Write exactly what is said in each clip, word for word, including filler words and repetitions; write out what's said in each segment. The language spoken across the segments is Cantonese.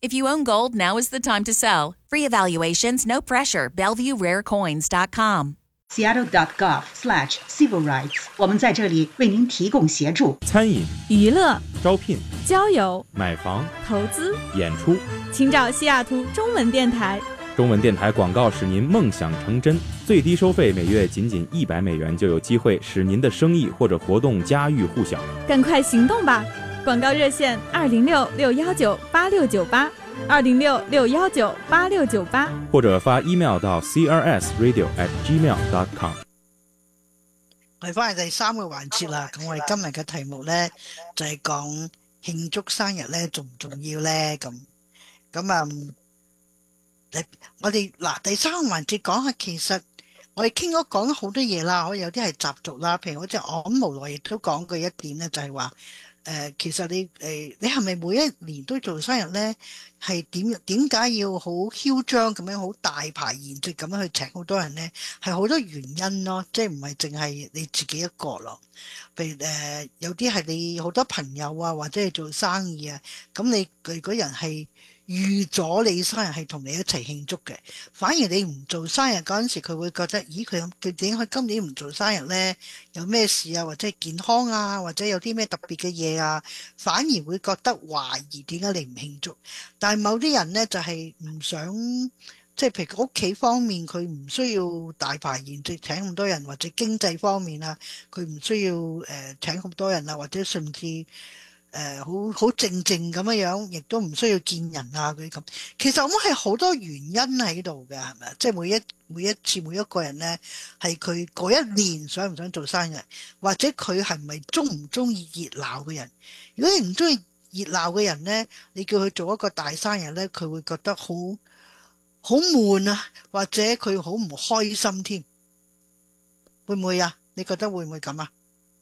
If you own gold, now is the time to sell. Free evaluations, no pressure. Bellevue Rare Coins dot com. Seattle dot gov slash civil rights， 我们在这里为您提供协助。 餐饮、 娱乐、 招聘、 交友、 买房、 投资、 演出， 请找西雅图中文电台。 中文电台广告使您梦想成真，最低收费每月仅仅一百美元，就有机会使您的生意或者活动家喻户晓。 赶快行动吧！广告热线二零六六幺九八六九八，二零六六幺九八六九八， 或者發 email 到 c r s radio at gmail dot com。 我哋翻嚟第三個環節啦，咁我哋今日嘅題目咧就係講慶祝生日咧重唔重要咧？咁咁啊，你我哋嗱第三個環節講下，其實我哋傾咗講咗好多嘢啦，可以有啲係習俗啦，譬如好似我咁無奈亦都講過一點咧，就係話。誒、呃，其實你誒、呃，你係咪每一年都做生日咧？係點點解要好囂張咁樣，好大排筵席咁樣去請好多人咧？係好多原因咯，即係唔係淨係你自己一個咯。譬如誒、呃，有啲係你好多朋友啊，或者係做生意啊，咁你佢嗰人係預咗你生日係同你一齊慶祝嘅，反而你唔做生日嗰陣時，佢會覺得，咦佢佢點解今年唔做生日呢？有咩事啊？或者係健康啊？或者有啲咩特別嘅嘢啊？反而會覺得懷疑點解你唔慶祝。但係某啲人呢，就係、是、唔想，即係譬如屋企方面佢唔需要大排筵席請咁多人，或者經濟方面啊，佢唔需要誒、呃、請咁多人啊，或者甚至。誒、呃、好好靜靜咁樣樣，亦都唔需要見人啊嗰啲咁。其實我諗係好多原因喺度嘅，係咪？即係每一每一次每一個人咧，係佢嗰一年想唔想做生日，或者佢係咪中唔中意熱鬧嘅人？如果你唔中意熱鬧嘅人咧，你叫佢做一個大生日咧，佢會覺得好好悶啊，或者佢好唔開心添。會唔會啊？你覺得會唔會咁啊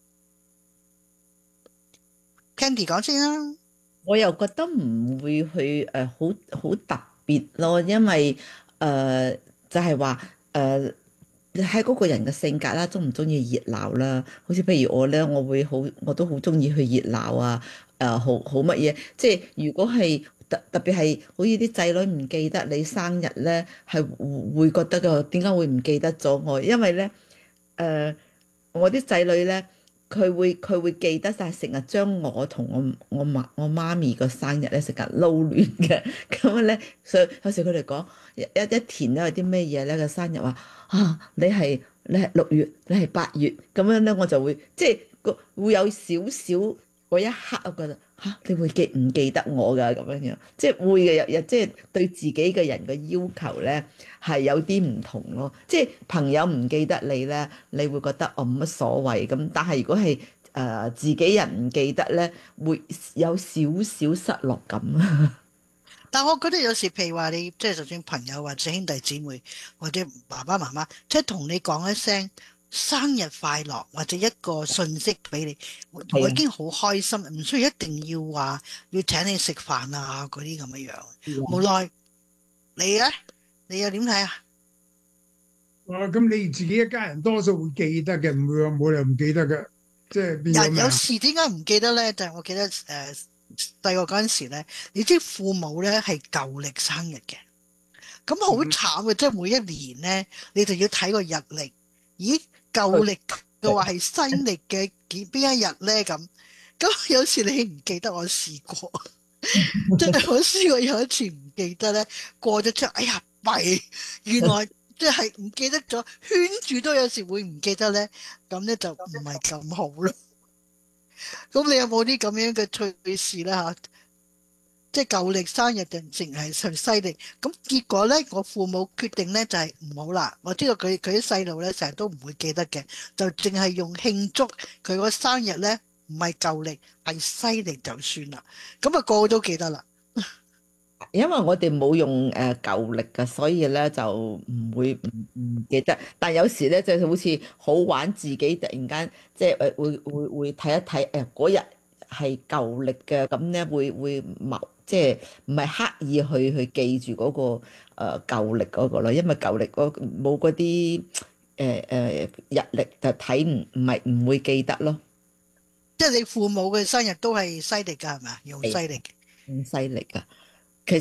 ？Candy 講先啦， 我又覺得唔會去誒好好特別咯，因為誒、呃、就係話誒喺嗰個人嘅性格啦，中唔中意熱鬧啦？好似譬如我咧，我會好我都好中意去熱鬧啊！誒、呃、好好乜嘢？即係如果係特特別係好似啲仔女唔記得你生日咧，係會覺得個點解會唔記得咗我？因為咧誒、呃、我啲仔女咧。佢會佢會記得晒，成日將我同我我媽我媽咪個生日咧成日撈亂嘅，咁咧所以有時佢哋講一一填咧有啲咩嘢咧個生日話啊你係你係六月你係八月咁樣咧，我就會即係個會有少少嗰一刻我覺得嚇、啊、你會記唔記得我㗎咁樣樣，即係會嘅日日即係對自己嘅人嘅要求咧係有啲唔同咯。即係朋友唔記得你咧，你會覺得哦冇乜所謂咁，但係如果係誒、呃、自己人唔記得咧，會有少少失落感啊。 但我覺得有時譬如話你即係就算朋友或者兄弟姊妹或者爸爸媽媽，即係同你講一聲生日快樂或者一個訊息俾你，我已經好開心，唔需要一定要話要請你食飯啊嗰啲咁嘅樣。無奈你咧，你又點睇啊？ 啊，咁你自己一家人多數會記得嘅，唔會話冇理由唔記得嘅，即係變咗咩啊？ 有時點解唔記得咧？就係、是、我記得誒細個嗰陣時咧，你知父母咧係舊歷生日嘅，咁好慘嘅，即係每一年咧，你就要睇個日曆，咦？舊歷嘅話係新歷嘅幾邊一日咧咁，咁有時你唔記得，我試過，即係我試過有一次唔記得咧，過咗出，哎呀弊，原來即係唔記得咗，圈住都有時會唔記得咧，咁咧就唔係咁好咯。咁你有冇啲咁樣嘅趣事咧嚇？即係舊歷生日定淨係上西歷，咁結果咧，我父母決定咧就係唔好啦。我知道佢佢啲細路咧成日都唔會記得嘅，就淨係用慶祝佢個生日咧，唔係舊歷係西歷就算啦。咁啊個個都記得啦。 因為我哋冇用誒舊歷嘅，所以咧就唔會唔唔記得。但有時咧就好似好玩，自己突然間即係誒會會會睇一睇誒嗰日係舊歷嘅，咁咧會會謀。即係唔係刻意去去記住嗰、那個誒、呃、舊歷嗰個咯，因為舊歷冇嗰啲誒誒日曆就睇唔唔係唔會記得咯。 即係你父母嘅生日都係西歷㗎係咪？用西歷嘅， 用西歷㗎。